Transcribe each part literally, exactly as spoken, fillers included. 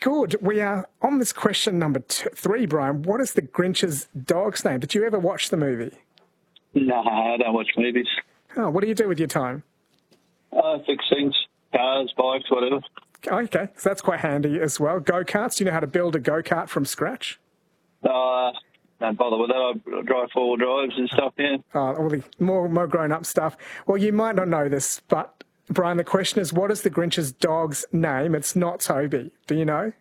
Good. We are on this question number two, three, Brian. What is the Grinch's dog's name? Did you ever watch the movie? No, I don't watch movies. Oh, what do you do with your time? Uh, fix things, cars, bikes, whatever. Okay, so that's quite handy as well. Go-karts, do you know how to build a go-kart from scratch? Uh, don't bother with that. I drive four-wheel drives and stuff, yeah. Oh, all the more, more grown-up stuff. Well, you might not know this, but, Brian, the question is, what is the Grinch's dog's name? It's not Toby. Do you know?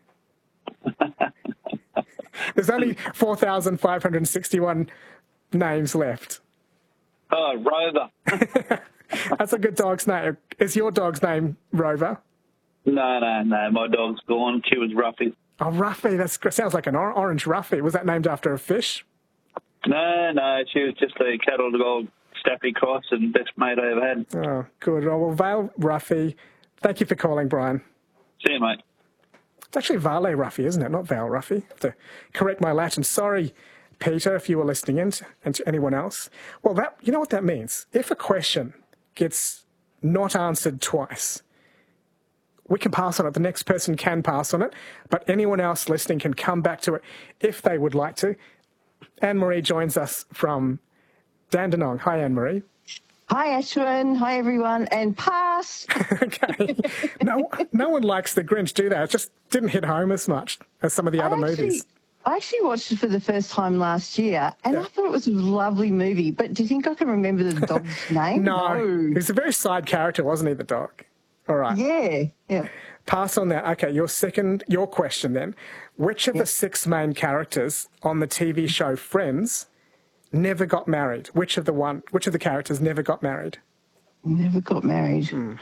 There's only four thousand five hundred sixty-one names left. Oh, Rover. That's a good dog's name. Is your dog's name Rover? No, no, no. My dog's gone. She was Ruffy. Oh, Ruffy. That sounds like an or- orange Ruffy. Was that named after a fish? No, no. She was just a cattle dog, Staffy cross, and best mate I ever had. Oh, good. Oh, well, Vale Ruffy, thank you for calling, Brian. See you, mate. It's actually Vale Ruffy, isn't it? Not Val Ruffy. I have to correct my Latin. Sorry, Peter, if you were listening in, to, and to anyone else. Well, that you know what that means? If a question gets not answered twice, we can pass on it. The next person can pass on it, but anyone else listening can come back to it if they would like to. Anne-Marie joins us from Dandenong. Hi, Anne-Marie. Hi, Ashwin. Hi, everyone. And pass. Okay. No, no one likes The Grinch, do they? It just didn't hit home as much as some of the I other actually, movies. I actually watched it for the first time last year, and Yeah. I thought it was a lovely movie. But do you think I can remember the dog's name? No. He was a very side character, wasn't he, the dog? All right. Yeah, yeah. Pass on that. Okay, your second, your question then. Which of Yeah. the six main characters on the T V show Friends never got married? Which of the one? Which of the characters never got married? Never got married. Hmm.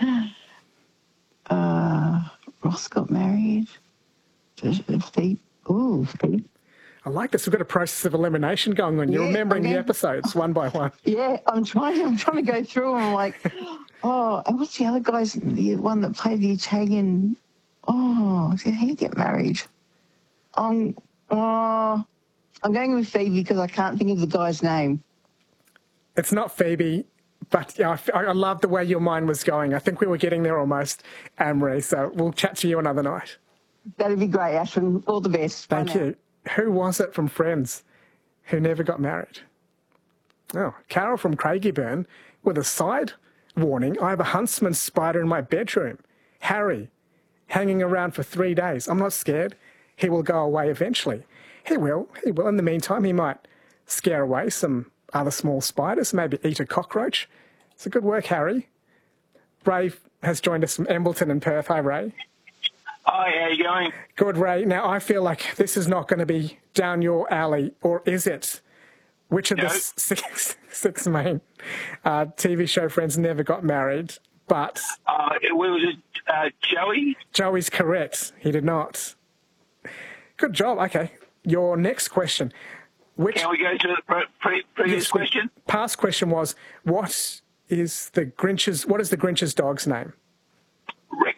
Uh, Ross got married. Phoebe. Oh, Phoebe. I like this. We've got a process of elimination going on. You're Yeah, remembering okay. the episodes one by one. Yeah, I'm trying. I'm trying to go through, and I'm like, oh, and what's the other guy's? The one that played the Italian. Oh, did he get married? Um, oh, I'm going with Phoebe because I can't think of the guy's name. It's not Phoebe, but yeah, I, I love the way your mind was going. I think we were getting there almost, Anne-Marie. So we'll chat to you another night. That'd be great, Ashwin. All the best. Bye Thank now. you. Who was it from Friends who never got married? Oh, Carol from Craigieburn with a side warning. I have a huntsman spider in my bedroom. Harry, hanging around for three days. I'm not scared. He will go away eventually. He will. He will. In the meantime, he might scare away some other small spiders, maybe eat a cockroach. It's a good work, Harry. Ray has joined us from Embleton and Perth. Hi, Ray. Hi, how you going? Good, Ray. Now, I feel like this is not going to be down your alley, or is it? Which of No. the six, six main uh, T V show Friends never got married? But Uh, where was it? Uh, Joey? Joey's correct. He did not. Good job. Okay. Your next question. Which Can we go to the pre- pre- previous Yes, question? Past question was, what is the Grinch's, what is the Grinch's dog's name? Rex.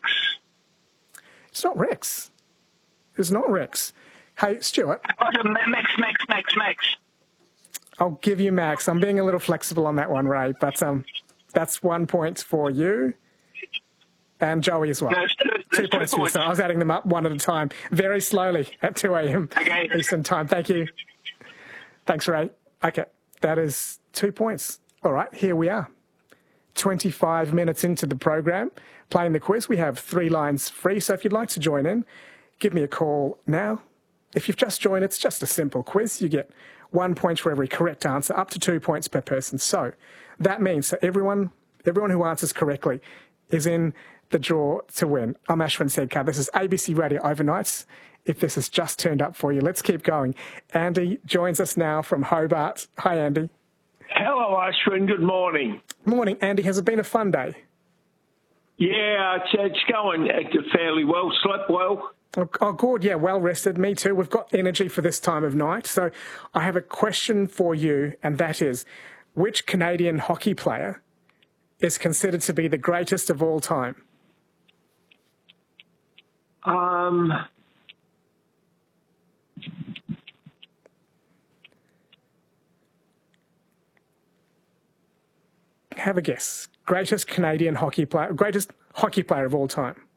It's not Rex. It's not Rex. Hey, Stuart, Oh, the Ma- Max, Max, Max, Max. I'll give you Max. I'm being a little flexible on that one, Ray, but um, that's one point for you and Joey as well. No, it's two, Two it's two points for you. points. So I was adding them up one at a time, very slowly at two a.m. Okay. Eastern time. Thank you. Thanks, Ray. Okay, that is two points. All right, here we are. twenty-five minutes into the program, playing the quiz. We have three lines free, so if you'd like to join in, give me a call now. If you've just joined, it's just a simple quiz. You get one point for every correct answer, up to two points per person. So that means that everyone, everyone who answers correctly is in the draw to win. I'm Ashwin Sedkar. This is A B C Radio Overnights. If this has just turned up for you, let's keep going. Andy joins us now from Hobart. Hi, Andy. Hello, Ashwin. Good morning. Morning, Andy. Has it been a fun day? Yeah, it's, it's going uh, fairly well. Slept well. Oh, oh, good. Yeah, well rested. Me too. We've got energy for this time of night. So I have a question for you, and that is, which Canadian hockey player is considered to be the greatest of all time? Um, Have a guess. Greatest Canadian hockey player, greatest hockey player of all time.